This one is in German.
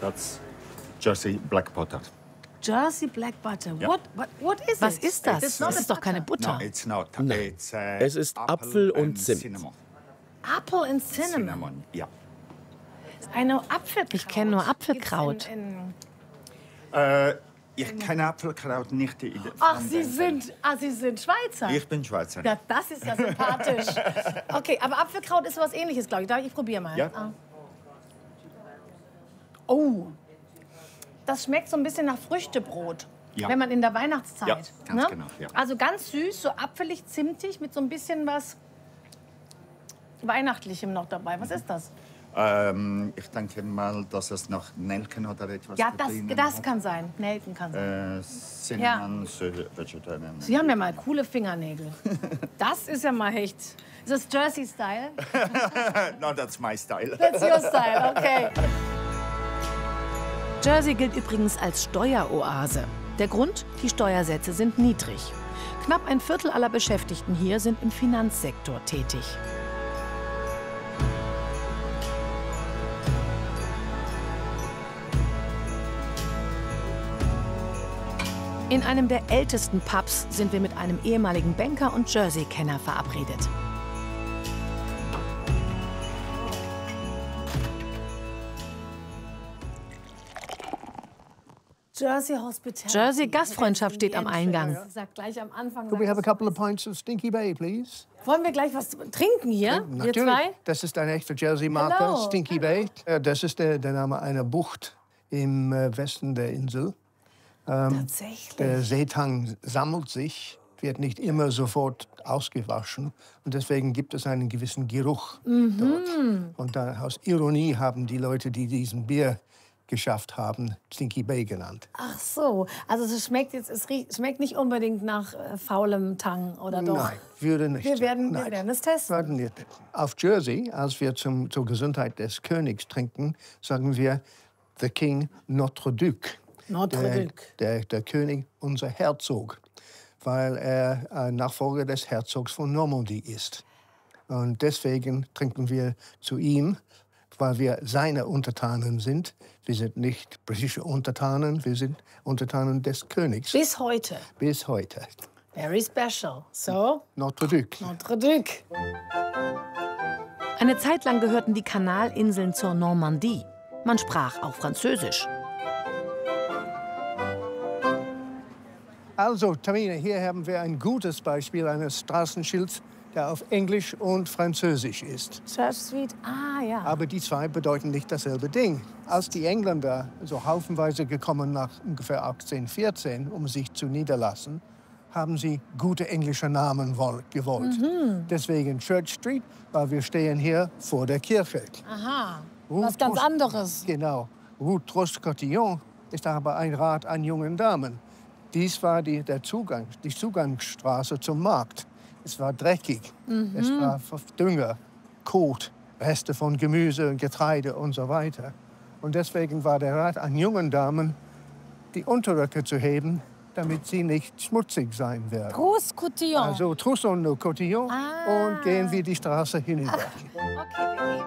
That's Jersey Black Butter. Jersey Black Butter. Ja. What is Was it? ist das? It's Das not ist doch keine Butter. No, it's not. Nein. It's, Es ist Apfel und and Zimt. Cinnamon. Apple and cinnamon. Cinnamon, ja. Eine Apfelkraut. Ich kenne nur Apfelkraut. Ich kenne Apfelkraut nicht. Ach, Sie sind Schweizer. Ich bin Schweizer. Ja, das ist ja sympathisch. Okay, aber Apfelkraut ist was Ähnliches, glaube ich. Ich probiere mal. Ja. Oh, das schmeckt so ein bisschen nach Früchtebrot. Ja. Wenn man in der Weihnachtszeit. Ja, ganz genau, ja. Also ganz süß, so apfelig, zimtig, mit so ein bisschen was Weihnachtlichem noch dabei. Was ist das? Ich denke mal, dass es noch Nelken oder etwas Ja, drinnen das hat. kann sein. Nelken kann sein. Cinnamon, Vegetarian. Sie haben ja mal coole Fingernägel. Das ist ja mal echt. Ist das Jersey-Style? No, that's my style. That's your style, okay. Jersey gilt übrigens als Steueroase. Der Grund? Die Steuersätze sind niedrig. Knapp ein Viertel aller Beschäftigten hier sind im Finanzsektor tätig. In einem der ältesten Pubs sind wir mit einem ehemaligen Banker und Jersey-Kenner verabredet. Jersey Hospitality. Jersey Gastfreundschaft steht am Eingang. Sie sagt gleich am Anfang. Could we have a couple of pints of Stinky Bay, please? Wollen wir gleich was trinken hier? Wir Natürlich. zwei? Das ist ein echter Jersey-Marke, Hello. Stinky Bay. Das ist der Name einer Bucht im Westen der Insel. Tatsächlich. Der Seetang sammelt sich, wird nicht immer sofort ausgewaschen. Und deswegen gibt es einen gewissen Geruch dort. Und aus Ironie haben die Leute, die diesen Bier geschafft haben, Stinky Bay genannt. Ach so, also es schmeckt schmeckt nicht unbedingt nach faulem Tang, oder doch? Nein, würde nicht. Wir werden Nein. es testen. Werden wir. Auf Jersey, als wir zur Gesundheit des Königs trinken, sagen wir The King Notre Duc. Notre Duc. Der König, unser Herzog, weil er ein Nachfolger des Herzogs von Normandie ist. Und deswegen trinken wir zu ihm, weil wir seine Untertanen sind. Wir sind nicht britische Untertanen, wir sind Untertanen des Königs. Bis heute. Bis heute. Very special. So, Notre Duc. Notre Duc. Eine Zeit lang gehörten die Kanalinseln zur Normandie. Man sprach auch Französisch. Also, Tamina, hier haben wir ein gutes Beispiel eines Straßenschilds, der auf Englisch und Französisch ist. Church Street, ja. Aber die zwei bedeuten nicht dasselbe Ding. Als die Engländer so haufenweise gekommen nach ungefähr 1814, um sich zu niederlassen, haben sie gute englische Namen gewollt. Deswegen Church Street, weil wir stehen hier vor der Kirche. Aha, was ganz anderes. Genau. Route Troscotillon ist aber ein Rat an jungen Damen. Dies war die Zugangsstraße zum Markt. Es war dreckig, es war Dünger, Kot, Reste von Gemüse und Getreide und so weiter. Und deswegen war der Rat an jungen Damen, die Unterröcke zu heben, damit sie nicht schmutzig sein werden. Troscotillon. Also Trousseau-Cotillon und gehen wir die Straße hinüber. Okay.